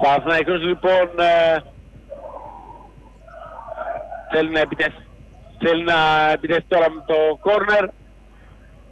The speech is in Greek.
Παναθηναϊκός λοιπόν θέλει να επιτεθεί τώρα με το κόρνερ.